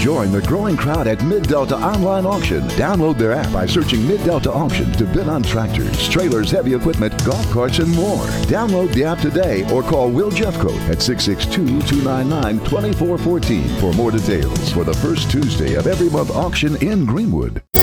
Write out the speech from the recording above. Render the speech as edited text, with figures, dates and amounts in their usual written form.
Join the growing crowd at Mid-Delta Online Auction. Download their app by searching Mid-Delta Auction to bid on tractors, trailers, heavy equipment, golf carts, and more. Download the app today or call Will Jeffcoat at 662-299-2414 for more details for the first Tuesday of every month auction in Greenwood.